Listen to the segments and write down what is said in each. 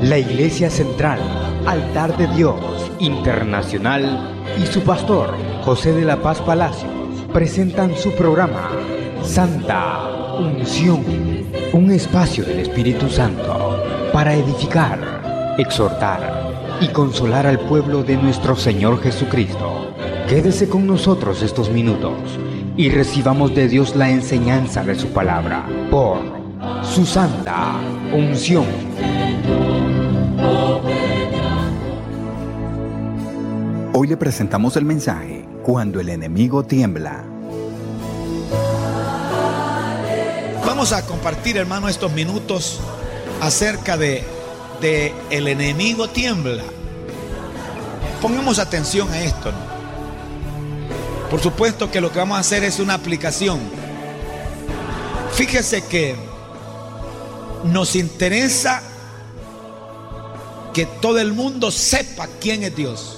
La Iglesia Central, Altar de Dios Internacional y su pastor, José de la Paz Palacios, presentan su programa Santa Unción, un espacio del Espíritu Santo para edificar, exhortar y consolar al pueblo de nuestro Señor Jesucristo. Quédese con nosotros estos minutos y recibamos de Dios la enseñanza de su palabra por su Santa Unción. Hoy le presentamos el mensaje Cuando el enemigo tiembla. Vamos a compartir, hermano, estos minutos acerca de el enemigo tiembla. Pongamos atención a esto, ¿no? Por supuesto que lo que vamos a hacer es una aplicación. Fíjese que nos interesa que todo el mundo sepa quién es Dios.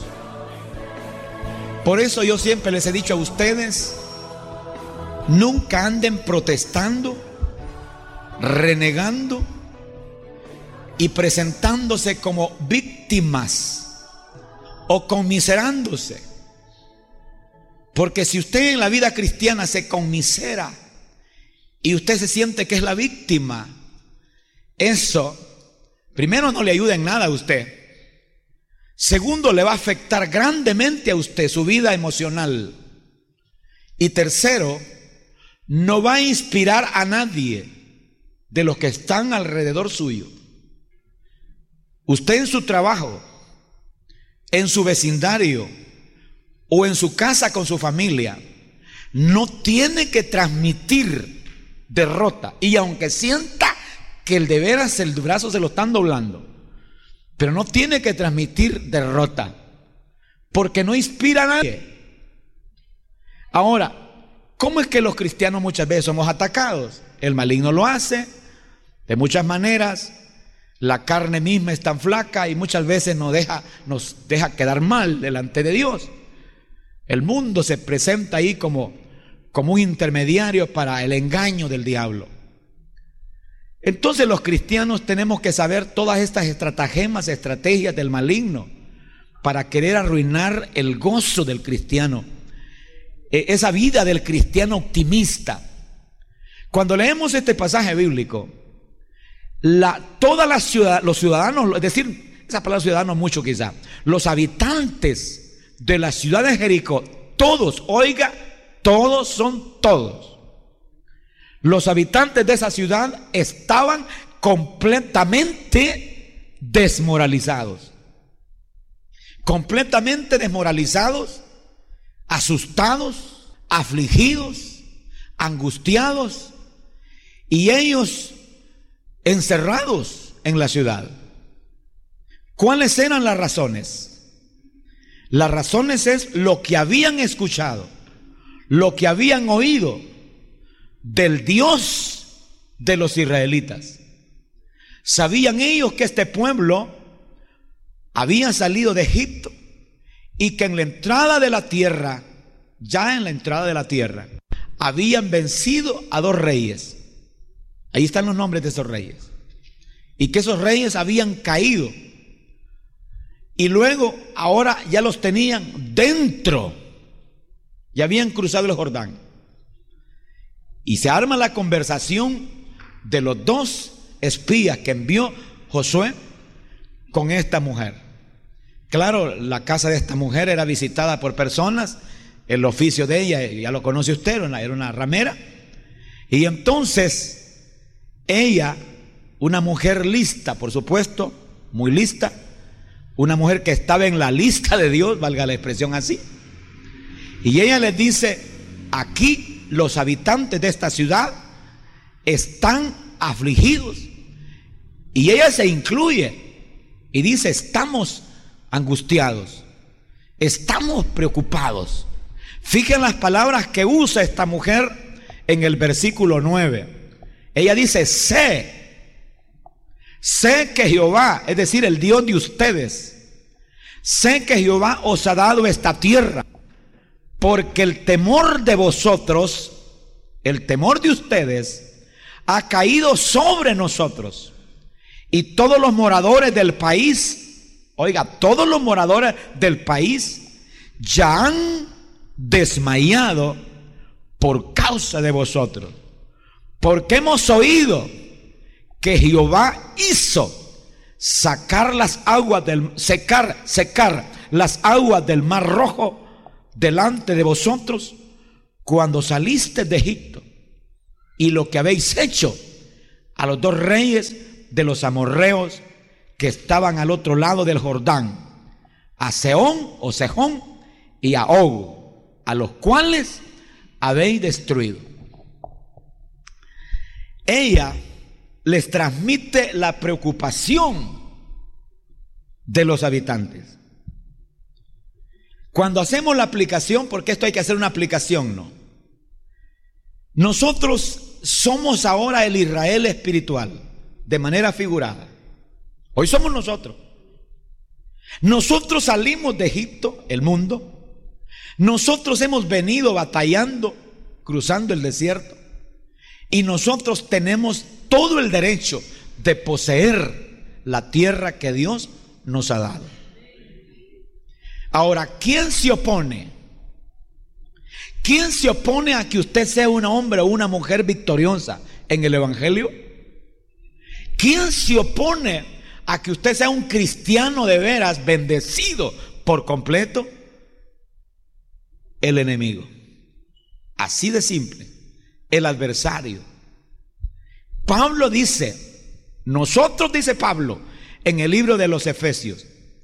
Por eso yo siempre les he dicho a ustedes, nunca anden protestando, renegando y presentándose como víctimas o conmiserándose. Porque si usted en la vida cristiana se conmisera y usted se siente que es la víctima, eso primero no le ayuda en nada a usted. Segundo, le va a afectar grandemente a usted su vida emocional. Y tercero, no va a inspirar a nadie de los que están alrededor suyo. Usted en su trabajo, en su vecindario o en su casa con su familia, no tiene que transmitir derrota. Y aunque sienta que el de veras el brazo se lo están doblando, pero no tiene que transmitir derrota, porque no inspira a nadie. Ahora, ¿cómo es que los cristianos muchas veces somos atacados? El maligno lo hace de muchas maneras. La carne misma es tan flaca y muchas veces nos deja quedar mal delante de Dios. El mundo se presenta ahí como un intermediario para el engaño del diablo. Entonces los cristianos tenemos que saber todas estas estratagemas, estrategias del maligno para querer arruinar el gozo del cristiano, esa vida del cristiano optimista. Cuando leemos este pasaje bíblico, los ciudadanos, es decir, esa palabra ciudadanos mucho quizá, los habitantes de la ciudad de Jericó, todos, oiga, todos son todos. Los habitantes de esa ciudad estaban completamente desmoralizados. Completamente desmoralizados, asustados, afligidos, angustiados, y ellos encerrados en la ciudad. ¿Cuáles eran las razones? Las razones es lo que habían escuchado, lo que habían oído del Dios de los israelitas. Sabían ellos que este pueblo había salido de Egipto y que en la entrada de la tierra, ya en la entrada de la tierra, habían vencido a 2 reyes. Ahí están los nombres de esos reyes. Y que esos reyes habían caído. Y luego, ahora ya los tenían dentro. Ya habían cruzado el Jordán. Y se arma la conversación de los 2 espías que envió Josué con esta mujer. Claro, la casa de esta mujer era visitada por personas. El oficio de ella, ya lo conoce usted, era una ramera. Y entonces ella, una mujer lista, por supuesto, muy lista, una mujer que estaba en la lista de Dios, valga la expresión así. Y ella les dice: aquí los habitantes de esta ciudad están afligidos. Y ella se incluye y dice: estamos angustiados, estamos preocupados. Fíjense las palabras que usa esta mujer en el versículo 9. Ella dice: sé que Jehová, es decir, el Dios de ustedes, sé que Jehová os ha dado esta tierra, porque el temor de vosotros, el temor de ustedes, ha caído sobre nosotros, Y todos los moradores del país, oiga, todos los moradores del país ya han desmayado por causa de vosotros. Porque hemos oído que Jehová hizo secar las aguas del Mar Rojo delante de vosotros cuando saliste de Egipto, y lo que habéis hecho a los 2 reyes de los amorreos que estaban al otro lado del Jordán, a Sehón o Sejón y a Og, a los cuales habéis destruido. Ella les transmite la preocupación de los habitantes. Cuando hacemos la aplicación, porque esto hay que hacer una aplicación, ¿no? Nosotros somos ahora el Israel espiritual, de manera figurada. Hoy somos nosotros. Nosotros salimos de Egipto, el mundo. Nosotros hemos venido batallando, cruzando el desierto. Y nosotros tenemos todo el derecho de poseer la tierra que Dios nos ha dado. Ahora, ¿quién se opone? ¿Quién se opone a que usted sea un hombre o una mujer victoriosa en el Evangelio? ¿Quién se opone a que usted sea un cristiano de veras bendecido por completo? El enemigo. Así de simple. El adversario. Pablo dice, nosotros, dice Pablo en el libro de los Efesios,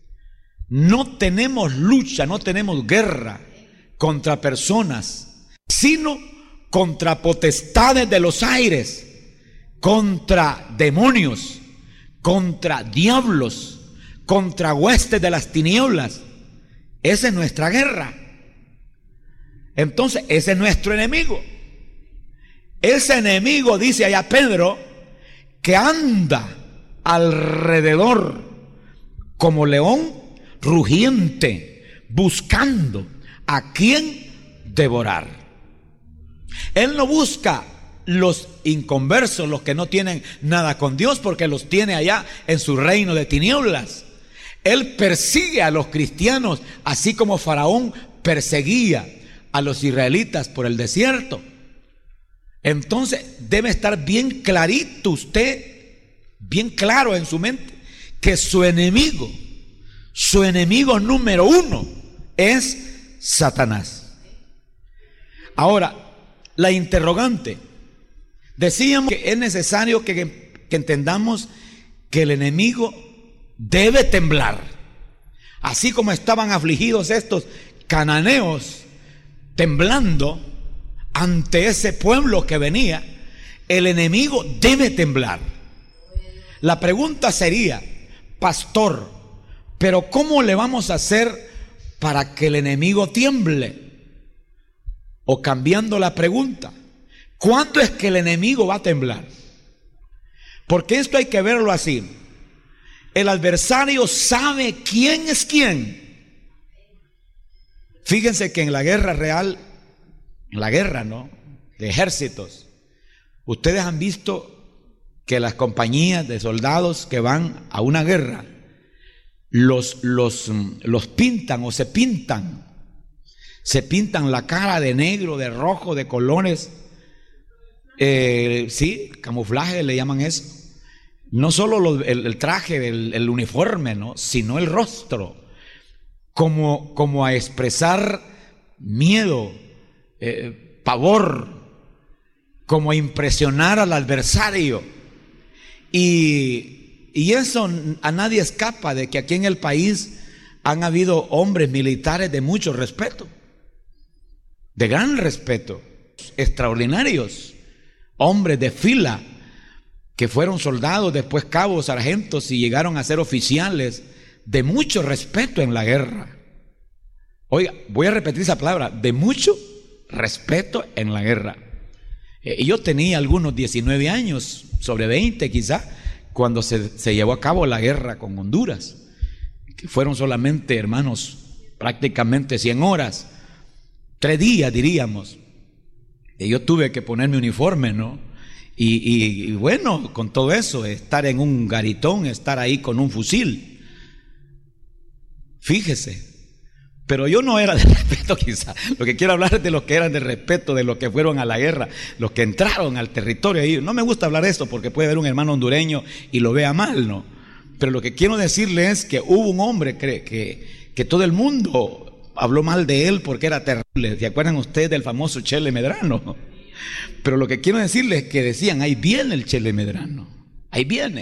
no tenemos lucha, no tenemos guerra contra personas, sino contra potestades de los aires, contra demonios, contra diablos, contra huestes de las tinieblas. Esa es nuestra guerra. Entonces, ese es nuestro enemigo. Ese enemigo, dice allá Pedro, que anda alrededor como león rugiente, buscando a quién devorar. Él no busca los inconversos, los que no tienen nada con Dios, porque los tiene allá en su reino de tinieblas. Él persigue a los cristianos, así como Faraón perseguía a los israelitas por el desierto. Entonces debe estar bien clarito usted, bien claro en su mente, que su enemigo número 1 es Satanás. Ahora, la interrogante. Decíamos que es necesario que entendamos que el enemigo debe temblar. Así como estaban afligidos estos cananeos temblando ante ese pueblo que venía, el enemigo debe temblar. La pregunta sería, pastor, pero ¿cómo le vamos a hacer para que el enemigo tiemble? O cambiando la pregunta, ¿cuándo es que el enemigo va a temblar? Porque esto hay que verlo así. El adversario sabe quién es quién. Fíjense que en la guerra real, en la guerra, ¿no?, de ejércitos, ustedes han visto que las compañías de soldados que van a una guerra los pintan o se pintan la cara de negro, de rojo, de colores, sí, camuflaje le llaman eso. No solo el traje, el uniforme, ¿no?, sino el rostro, como a expresar miedo, pavor, como a impresionar al adversario. Y eso a nadie escapa de que aquí en el país han habido hombres militares de mucho respeto, de gran respeto, extraordinarios, hombres de fila que fueron soldados, después cabos, sargentos y llegaron a ser oficiales de mucho respeto en la guerra. Oiga, voy a repetir esa palabra, de mucho respeto en la guerra. Yo tenía algunos 19 años, sobre 20 quizá, cuando se llevó a cabo la guerra con Honduras, que fueron solamente, hermanos, prácticamente 100 horas, 3 días diríamos. Y yo tuve que poner mi uniforme, ¿no?, Y bueno, con todo eso, estar en un garitón, estar ahí con un fusil. Fíjese. Pero yo no era de respeto, quizá. Lo que quiero hablar es de los que eran de respeto, de los que fueron a la guerra, los que entraron al territorio ahí. No me gusta hablar de esto porque puede haber un hermano hondureño y lo vea mal, ¿no? Pero lo que quiero decirle es que hubo un hombre que todo el mundo habló mal de él porque era terrible. ¿Se acuerdan ustedes del famoso Chele Medrano? Pero lo que quiero decirles es que decían, ahí viene el Chele Medrano, ahí viene.